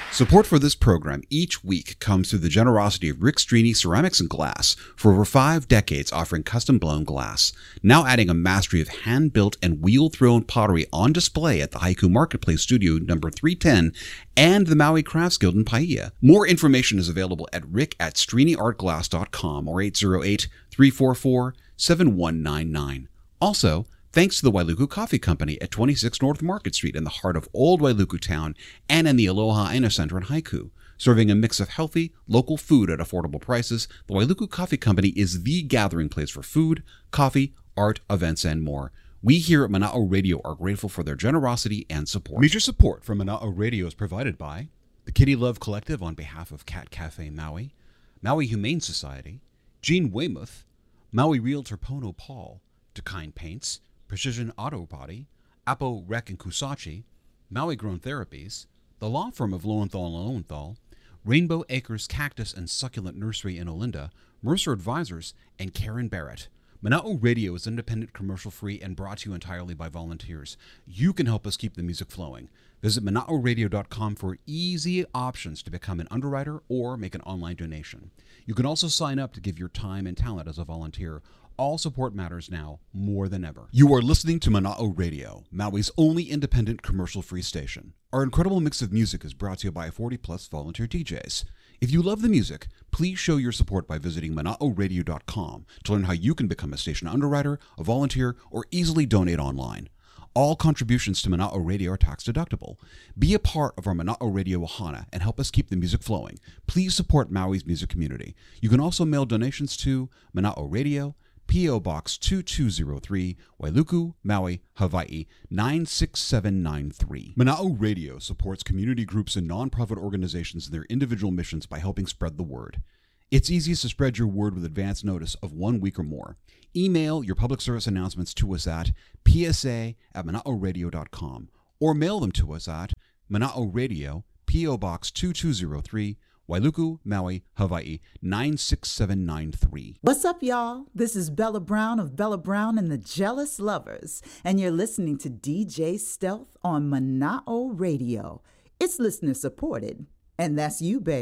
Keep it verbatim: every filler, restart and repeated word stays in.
Support for this program each week comes through the generosity of Rick Strini Ceramics and Glass, for over five decades offering custom-blown glass, now adding a mastery of hand-built and wheel-thrown pottery on display at the Haiku Marketplace Studio number three ten and the Maui Crafts Guild in Paia. More information is available at rick at strini art glass dot com or eight zero eight, three four four, seven one nine nine. Also, thanks to the Wailuku Coffee Company at twenty-six North Market Street in the heart of Old Wailuku Town and in the Aloha Aina Center in Haiku. Serving a mix of healthy, local food at affordable prices, the Wailuku Coffee Company is the gathering place for food, coffee, art, events, and more. We here at Mana'o Radio are grateful for their generosity and support. Major support from Mana'o Radio is provided by the Kitty Love Collective on behalf of Cat Cafe Maui, Maui Humane Society, Gene Weymouth, Maui Realtor Pono Paul, Dakine Paints, Precision Auto Body, Apo Rec and Kusachi, Maui Grown Therapies, the law firm of Lowenthal and Lowenthal, Rainbow Acres Cactus and Succulent Nursery in Olinda, Mercer Advisors, and Karen Barrett. Mana'o Radio is independent, commercial-free, and brought to you entirely by volunteers. You can help us keep the music flowing. Visit mana'o radio dot com for easy options to become an underwriter or make an online donation. You can also sign up to give your time and talent as a volunteer. All support matters now more than ever. You are listening to Mana'o Radio, Maui's only independent commercial-free station. Our incredible mix of music is brought to you by forty plus volunteer D Js. If you love the music, please show your support by visiting mana'o radio dot com to learn how you can become a station underwriter, a volunteer, or easily donate online. All contributions to Mana'o Radio are tax deductible. Be a part of our Mana'o Radio Ohana and help us keep the music flowing. Please support Maui's music community. You can also mail donations to Mana'o Radio, P O Box two two zero three, Wailuku, Maui, Hawaii nine six seven nine three. Mana'o Radio supports community groups and nonprofit organizations in their individual missions by helping spread the word. It's easiest to spread your word with advance notice of one week or more. Email your public service announcements to us at p s a at mana'o radio dot com or mail them to us at Mana'o Radio, P O Box two two zero three, Wailuku, Maui, Hawaii nine six seven nine three. What's up, y'all? This is Bella Brown of Bella Brown and the Jealous Lovers, and you're listening to D J Stealth on Mana'o Radio. It's listener supported, and that's you, babe.